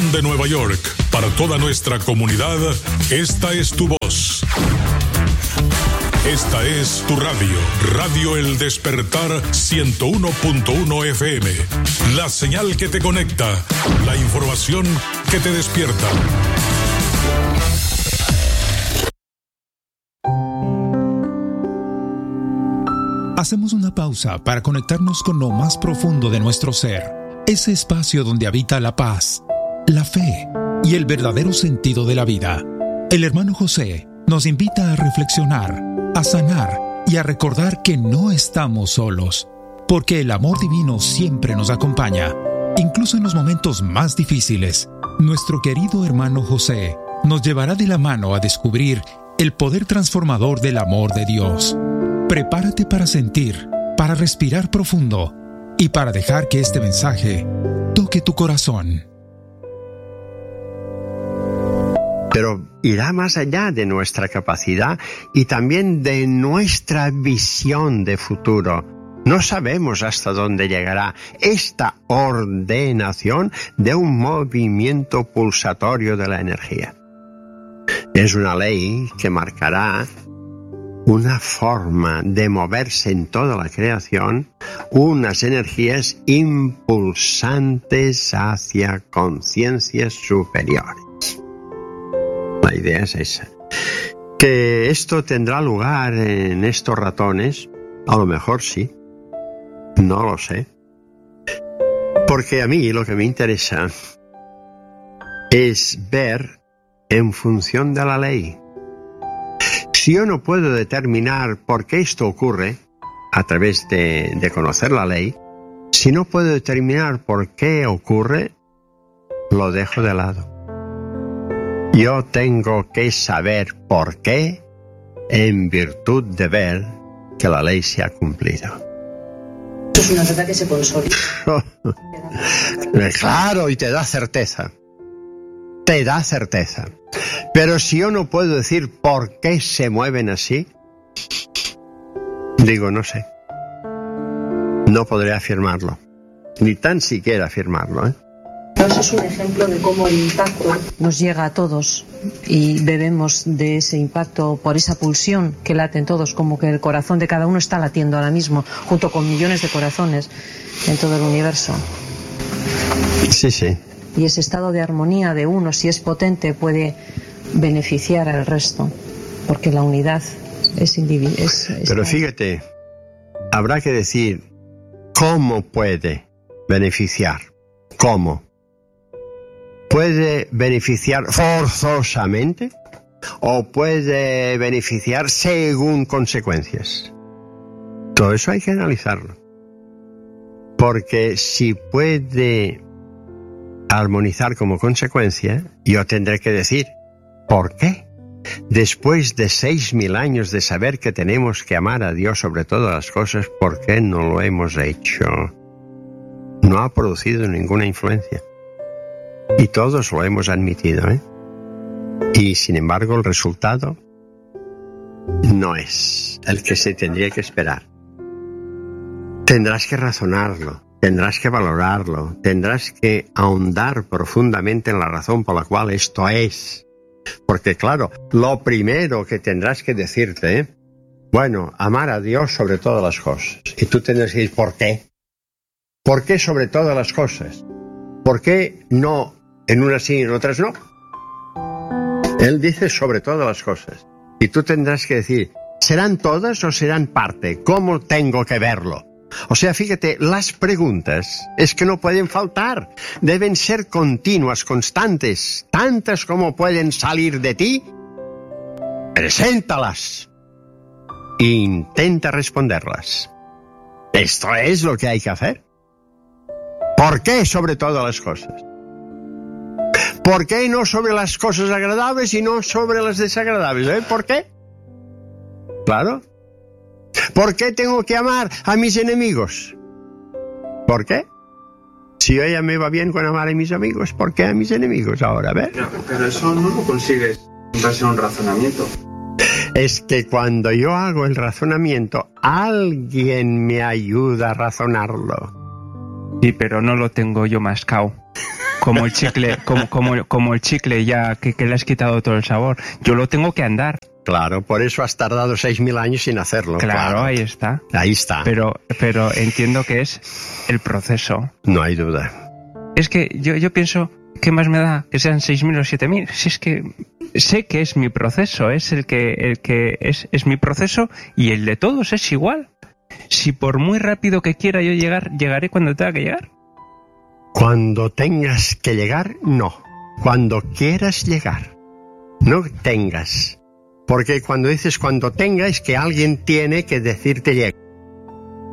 Manhattan de Nueva York, para toda nuestra comunidad, esta es tu voz. Esta es tu radio, Radio El Despertar 101.1 FM. La señal que te conecta, la información que te despierta. Hacemos una pausa para conectarnos con lo más profundo de nuestro ser, ese espacio donde habita la paz, la fe y el verdadero sentido de la vida. El hermano José nos invita a reflexionar, a sanar y a recordar que no estamos solos, porque el amor divino siempre nos acompaña, incluso en los momentos más difíciles. Nuestro querido hermano José nos llevará de la mano a descubrir el poder transformador del amor de Dios. Prepárate para sentir, para respirar profundo y para dejar que este mensaje toque tu corazón. Pero irá más allá de nuestra capacidad y también de nuestra visión de futuro. No sabemos hasta dónde llegará esta ordenación de un movimiento pulsatorio de la energía. Es una ley que marcará una forma de moverse en toda la creación, unas energías impulsantes hacia conciencias superiores. La idea es esa. Que esto tendrá lugar en estos ratones, a lo mejor sí, no lo sé. Porque a mí lo que me interesa es ver en función de la ley. Si yo no puedo determinar por qué esto ocurre a través de conocer la ley, si no puedo determinar por qué ocurre, lo dejo de lado. Yo tengo que saber por qué en virtud de ver que la ley se ha cumplido. Es una verdad que se consolida. Claro, y te da certeza. Te da certeza. Pero si yo no puedo decir por qué se mueven así, digo, no sé. No podré afirmarlo. Ni tan siquiera afirmarlo, ¿eh? Eso es un ejemplo de cómo el impacto nos llega a todos y bebemos de ese impacto por esa pulsión que late en todos, como que el corazón de cada uno está latiendo ahora mismo, junto con millones de corazones en todo el universo. Sí, sí. Y ese estado de armonía de uno, si es potente, puede beneficiar al resto, porque la unidad es individual. Pero fíjate, habrá que decir cómo puede beneficiar. ¿Cómo? ¿Puede beneficiar forzosamente o puede beneficiar según consecuencias? Todo eso hay que analizarlo. Porque si puede armonizar como consecuencia, yo tendré que decir ¿por qué? Después de 6.000 años de saber que tenemos que amar a Dios sobre todas las cosas, ¿por qué no lo hemos hecho? No ha producido ninguna influencia. Y todos lo hemos admitido, ¿eh? Y sin embargo el resultado no es el que se tendría que esperar. Tendrás que razonarlo, tendrás que valorarlo, tendrás que ahondar profundamente en la razón por la cual esto es. Porque claro, lo primero que tendrás que decirte, bueno, amar a Dios sobre todas las cosas. Y tú tendrás que decir, ¿por qué? ¿Por qué sobre todas las cosas? ¿Por qué no en unas sí y en otras no? Él dice sobre todas las cosas. Y tú tendrás que decir, ¿serán todas o serán parte? ¿Cómo tengo que verlo? O sea, fíjate, las preguntas es que no pueden faltar. Deben ser continuas, constantes, tantas como pueden salir de ti. Preséntalas e intenta responderlas. Esto es lo que hay que hacer. ¿Por qué sobre todas las cosas? ¿Por qué no sobre las cosas agradables y no sobre las desagradables? ¿Por qué? Claro. ¿Por qué tengo que amar a mis enemigos? ¿Por qué? Si yo ya me va bien con amar a mis amigos, ¿por qué a mis enemigos ahora? A ver. Pero eso no lo consigues en base a un razonamiento. Es que cuando yo hago el razonamiento, alguien me ayuda a razonarlo. Sí, pero no lo tengo yo mascado como el chicle, como el chicle ya que le has quitado todo el sabor. Yo lo tengo que andar. Claro, por eso has tardado 6.000 años sin hacerlo. Claro, ahí está. Ahí está. Pero entiendo que es el proceso. No hay duda. Es que yo pienso, ¿qué más me da que sean 6.000 o 7.000? Si es que sé que es mi proceso, es el que es mi proceso y el de todos es igual. Si por muy rápido que quiera yo llegar, llegaré cuando tenga que llegar. Cuando tengas que llegar, no. Cuando quieras llegar. No tengas. Porque cuando dices cuando tenga es que alguien tiene que decirte llega.